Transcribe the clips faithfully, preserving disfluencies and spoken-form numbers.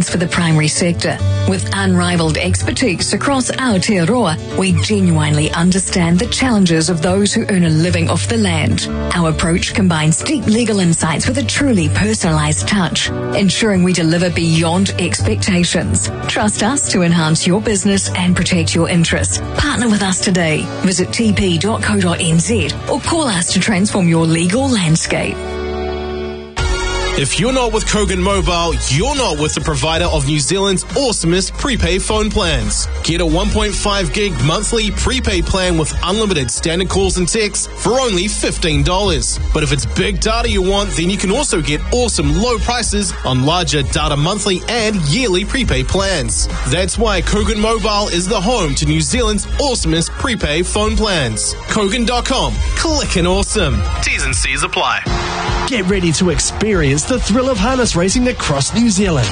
for the primary sector. With unrivaled expertise across Aotearoa, we genuinely understand the challenges of those who earn a living off the land. Our approach combines deep legal insights with a truly personalised touch, ensuring we deliver beyond expectations. Trust us to enhance your business and protect your interests. Partner with us today. Visit t p dot co dot n z or call us to transform your legal landscape. If you're not with Kogan Mobile, you're not with the provider of New Zealand's awesomest prepaid phone plans. Get a one point five gig monthly prepaid plan with unlimited standard calls and texts for only fifteen dollars. But if it's big data you want, then you can also get awesome low prices on larger data monthly and yearly prepaid plans. That's why Kogan Mobile is the home to New Zealand's awesomest prepaid phone plans. Kogan dot com. Clickin' awesome. T's and C's apply. Get ready to experience the thrill of harness racing across New Zealand.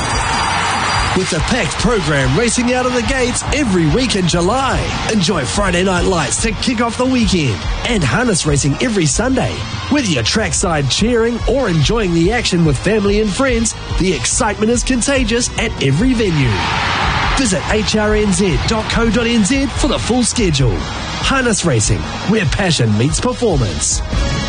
With a packed program racing out of the gates every week in July. Enjoy Friday Night Lights to kick off the weekend and harness racing every Sunday. Whether you're trackside cheering or enjoying the action with family and friends, the excitement is contagious at every venue. Visit h r n z dot co dot n z for the full schedule. Harness racing, where passion meets performance.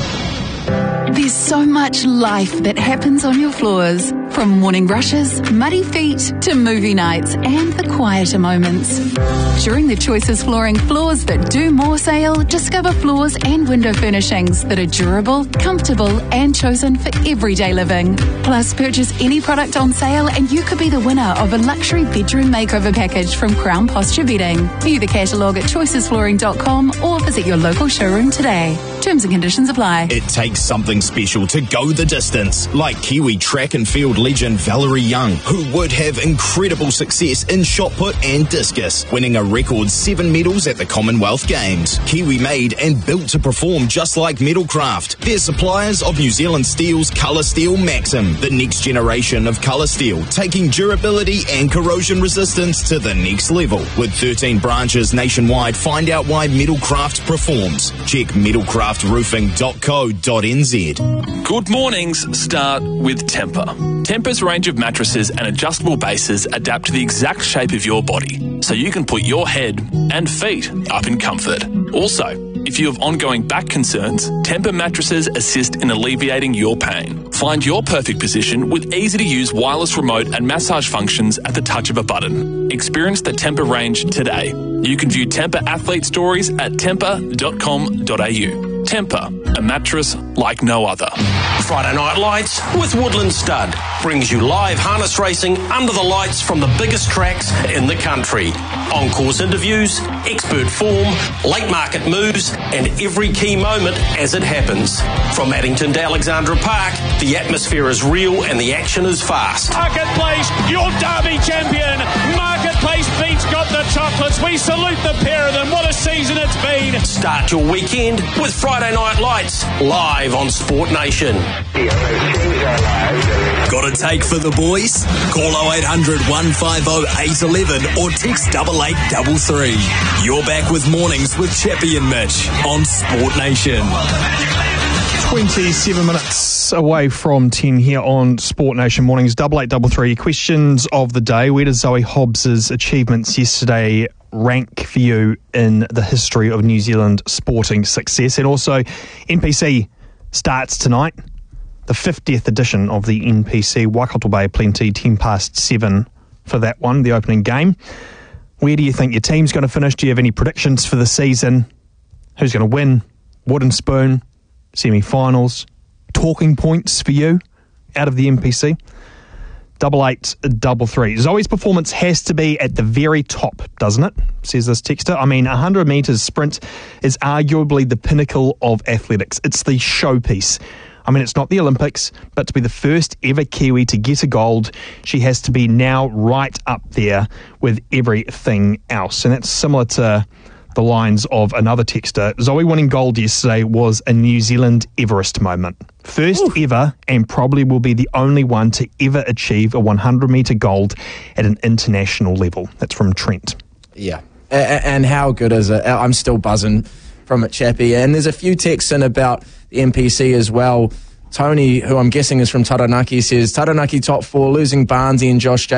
There's so much life that happens on your floors. From morning rushes, muddy feet, to movie nights and the quieter moments. During the Choices Flooring Floors That Do More sale, discover floors and window furnishings that are durable, comfortable and chosen for everyday living. Plus, purchase any product on sale and you could be the winner of a luxury bedroom makeover package from Crown Posture Bedding. View the catalogue at choices flooring dot com or visit your local showroom today. Terms and conditions apply. It takes something special to go the distance, like Kiwi track and field legend Valerie Young, who would have incredible success in shot put and discus, winning a record seven medals at the Commonwealth Games. Kiwi made and built to perform just like Metalcraft. They're suppliers of New Zealand Steel's Colour Steel Maxim, the next generation of colour steel, taking durability and corrosion resistance to the next level. With thirteen branches nationwide, find out why Metalcraft performs. Check metalcraft roofing dot co dot n z. Good mornings start with Tempur. Tempur's range of mattresses and adjustable bases adapt to the exact shape of your body, so you can put your head and feet up in comfort. Also, if you have ongoing back concerns, Tempur mattresses assist in alleviating your pain. Find your perfect position with easy-to-use wireless remote and massage functions at the touch of a button. Experience the Tempur range today. You can view Tempur athlete stories at tempur dot com dot a u. Tempur, a mattress like no other. Friday Night Lights with Woodland Stud brings you live harness racing under the lights from the biggest tracks in the country. On-course interviews, expert form, late market moves, and every key moment as it happens. From Addington to Alexandra Park, the atmosphere is real and the action is fast. Marketplace, your Derby champion. Marketplace beats got the chocolates. We salute the pair of them. What a season it's been. Start your weekend with Friday Night Lights, live on Sport Nation. Got a take for the boys? Call oh eight hundred, one five oh, eight one one or text double eight double three. You're back with Mornings with Chappie and Mitch on Sport Nation. twenty-seven minutes away from ten here on Sport Nation Mornings. Double eight double three. Questions of the day. Where does Zoe Hobbs's achievements yesterday rank for you in the history of New Zealand sporting success? And also, N P C starts tonight, the fiftieth edition of the N P C. Waikato Bay Plenty, ten past seven for that one, the opening game. Where do you think your team's going to finish? Do you have any predictions for the season? Who's going to win? Wooden spoon, semi-finals, talking points for you out of the N P C? Double eight, double three. Zoe's performance has to be at the very top, doesn't it? Says this texter. I mean, one hundred metres sprint is arguably the pinnacle of athletics. It's the showpiece. I mean, it's not the Olympics, but to be the first ever Kiwi to get a gold, she has to be now right up there with everything else. And that's similar to the lines of another texter. Zoe winning gold yesterday was a New Zealand Everest moment. First Ooh. ever, and probably will be the only one to ever achieve a one hundred metre gold at an international level. That's from Trent. Yeah. And how good is it? I'm still buzzing from it, Chappie. And there's a few texts in about the N P C as well. Tony, who I'm guessing is from Taranaki, says, Taranaki top four, losing Barnsley and Josh J.